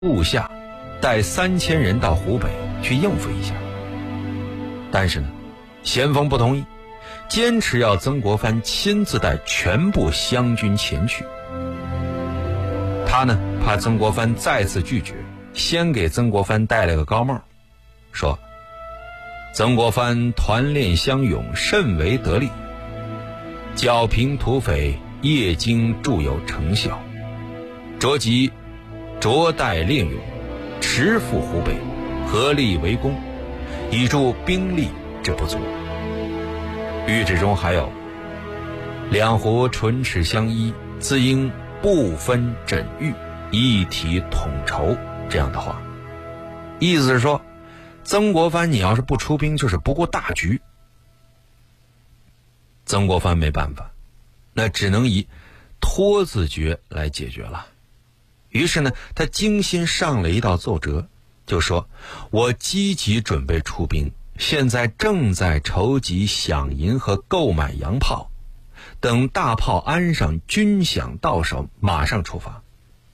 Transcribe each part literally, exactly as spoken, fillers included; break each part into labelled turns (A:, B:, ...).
A: 部下带三千人到湖北去应付一下。但是呢，咸丰不同意，坚持要曾国藩亲自带全部湘军前去。他呢，怕曾国藩再次拒绝，先给曾国藩戴了个高帽，说曾国藩团练乡勇，甚为得力，剿平土匪，业经著有成效，着即着带练勇，持赴湖北，合力为攻，以助兵力之不足。谕旨中还有两湖唇齿相依，自应不分枕域，一体统筹这样的话，意思是说曾国藩你要是不出兵，就是不顾大局。曾国藩没办法，那只能以拖字诀来解决了。于是呢，他精心上了一道奏折，就说我积极准备出兵，现在正在筹集饷银和购买洋炮，等大炮安上，军饷到手，马上出发。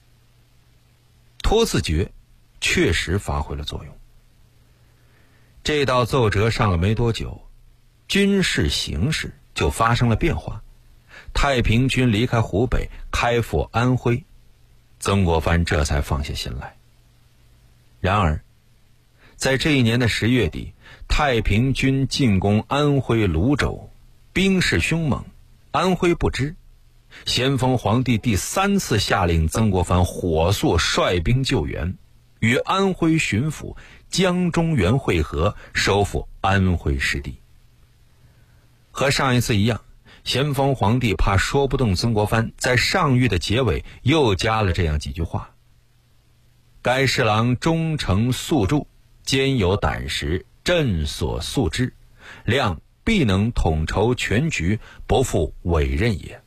A: 拖字诀确实发挥了作用。这道奏折上了没多久，军事形势就发生了变化。太平军离开湖北，开赴安徽，曾国藩这才放下心来。然而在这一年的十月底，太平军进攻安徽泸州，兵势凶猛，安徽不知。咸丰皇帝第三次下令曾国藩火速率兵救援，与安徽巡抚江中源会合，收复安徽失地。和上一次一样，咸丰皇帝怕说不动曾国藩，在上谕的结尾又加了这样几句话：该侍郎忠诚素著，兼有胆识，朕所素之，谅必能统筹全局，不负委任也。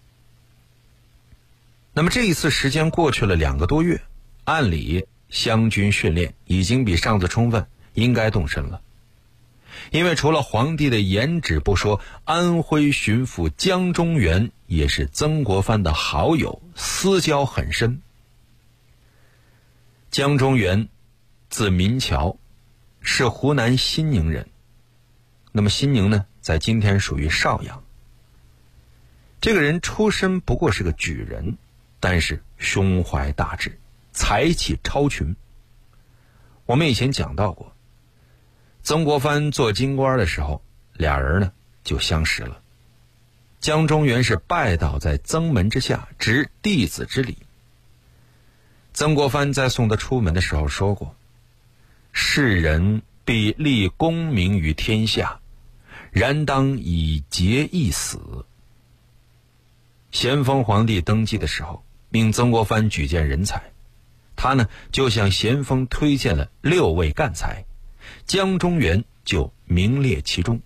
A: 那么这一次时间过去了两个多月，按理湘军训练已经比上次充分，应该动身了。因为除了皇帝的严旨不说，安徽巡抚江中源也是曾国藩的好友，私交很深。江中源字民桥，是湖南新宁人。那么新宁呢，在今天属于邵阳。这个人出身不过是个举人，但是胸怀大志，才气超群。我们以前讲到过，曾国藩做京官的时候，俩人呢就相识了。江中源是拜倒在曾门之下，执弟子之礼。曾国藩在送他出门的时候说过，世人必立功名于天下，然当以节义死。咸丰皇帝登基的时候，命曾国藩举荐人才，他呢就向咸丰推荐了六位干才，江中源就名列其中。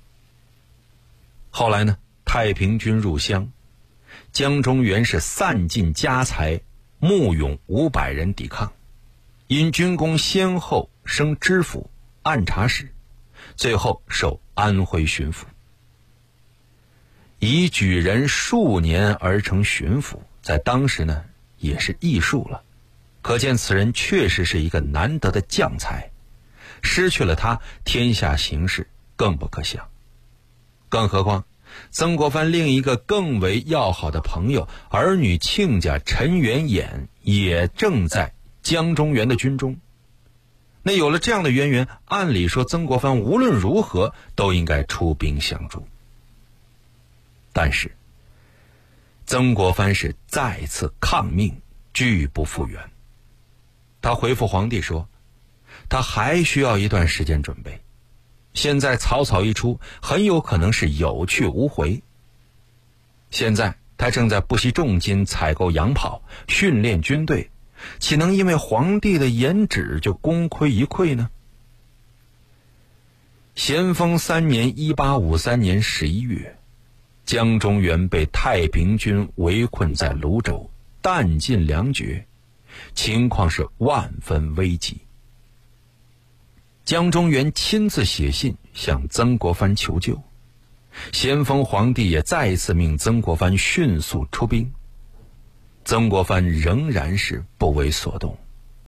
A: 后来呢，太平军入湘，江中源是散尽家财，募勇五百人抵抗，因军功先后升知府、按察使，最后授安徽巡抚。以举人数年而成巡抚，在当时呢也是艺术了，可见此人确实是一个难得的将才。失去了他，天下形势更不可想。更何况曾国藩另一个更为要好的朋友，儿女亲家陈元衍也正在江中源的军中。那有了这样的渊源，按理说曾国藩无论如何都应该出兵相助。但是曾国藩是再次抗命，拒不复原。他回复皇帝说，他还需要一段时间准备，现在草草一出，很有可能是有去无回。现在他正在不惜重金采购洋炮，训练军队，岂能因为皇帝的严旨就功亏一篑呢？咸丰三年一八五三年十一月，江中源被太平军围困在泸州，弹尽粮绝，情况是万分危急。江中源亲自写信向曾国藩求救，咸丰皇帝也再一次命曾国藩迅速出兵，曾国藩仍然是不为所动。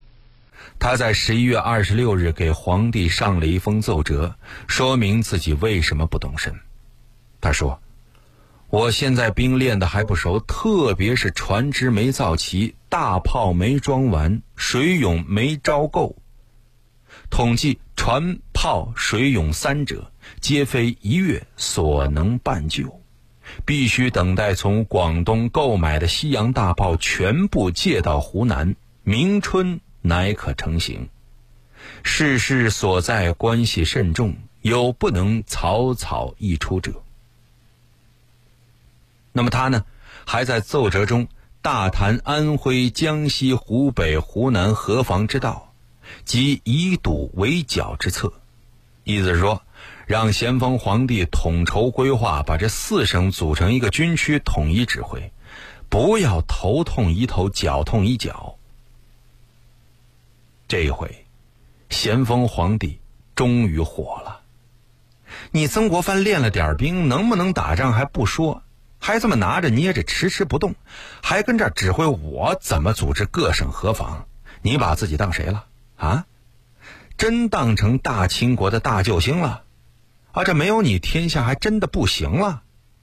A: 他在十一月二十六日给皇帝上了一封奏折，说明自己为什么不动身。他说，我现在兵练得还不熟，特别是船只没造齐，大炮没装完，水勇没招够。统计船炮水勇三者，皆非一月所能办就，必须等待从广东购买的西洋大炮全部借到湖南，明春乃可成行。世事所在，关系甚重，有不能草草一出者。那么他呢，还在奏折中大谈安徽、江西、湖北、湖南河防之道，及以堵为剿之策。意思是说，让咸丰皇帝统筹规划，把这四省组成一个军区，统一指挥，不要头痛一头，脚痛一脚。这一回，咸丰皇帝终于火了。你曾国藩练了点兵，能不能打仗还不说，还这么拿着捏着迟迟不动，还跟这儿指挥我怎么组织各省河防，你把自己当谁了啊？真当成大清国的大救星了啊？这没有你天下还真的不行了。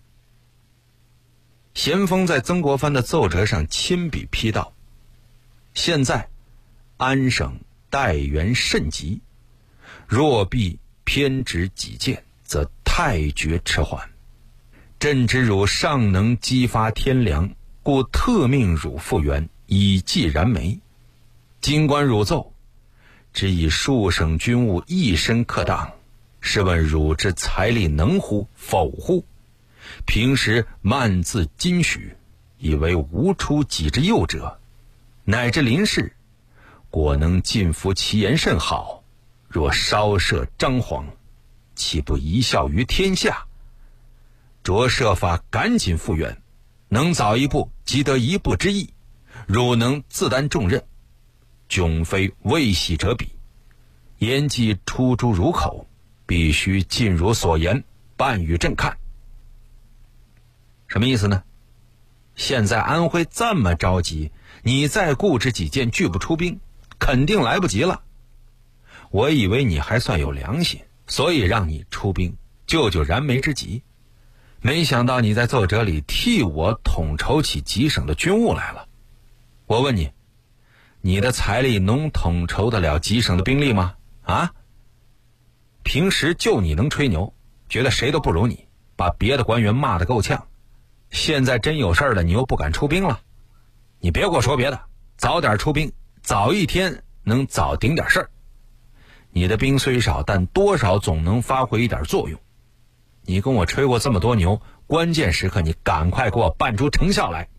A: 咸丰在曾国藩的奏折上亲笔批道，现在安省待援甚急，若必偏执己见，则太绝迟缓。朕知汝尚能激发天良，故特命汝复原，以济燃眉。今观汝奏，只以数省军务一身克当，试问汝之财力能乎否乎？平时慢自矜许，以为无出己之右者，乃至临事，果能尽服其言甚好。若稍涉张皇，岂不贻笑于天下？着设法赶紧复原，能早一步即得一步之意。汝能自担重任，迥非未喜者比。言既出诸汝口，必须尽汝所言，办与朕看。什么意思呢？现在安徽这么着急，你再固执己见，拒不出兵，肯定来不及了。我以为你还算有良心，所以让你出兵救救燃眉之急，没想到你在奏折里替我统筹起几省的军务来了。我问你，你的财力能统筹得了几省的兵力吗？啊？平时就你能吹牛，觉得谁都不如你，把别的官员骂得够呛。现在真有事了，你又不敢出兵了。你别给我说别的，早点出兵，早一天能早顶点事儿。你的兵虽少，但多少总能发挥一点作用。你跟我吹过这么多牛，关键时刻你赶快给我办出成效来。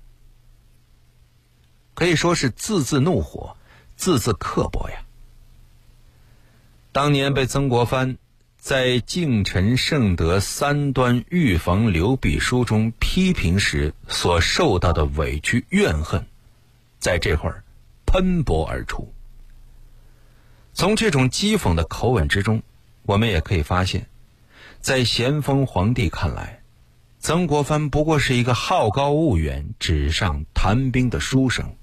A: 可以说是字字怒火，字字刻薄呀。当年被曾国藩在敬臣圣德三端预防刘弼书中批评时所受到的委屈怨恨，在这会儿喷薄而出。从这种讥讽的口吻之中，我们也可以发现，在咸丰皇帝看来，曾国藩不过是一个好高骛远、纸上谈兵的书生。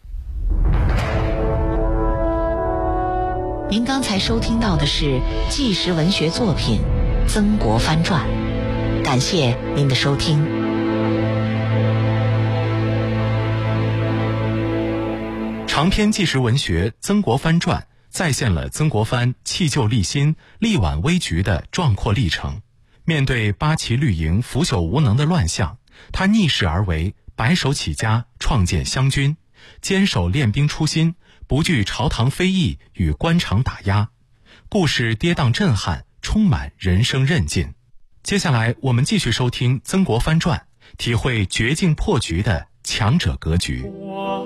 B: 您刚才收听到的是纪实文学作品《曾国藩传》，感谢您的收听。
C: 长篇纪实文学《曾国藩传》再现了曾国藩弃旧立新、力挽危局的壮阔历程。面对八旗绿营腐朽无能的乱象，他逆势而为，白手起家，创建湘军，坚守练兵初心，不惧朝堂非议与官场打压。故事跌宕震撼，充满人生韧劲。接下来我们继续收听《曾国藩传》，体会绝境破局的强者格局。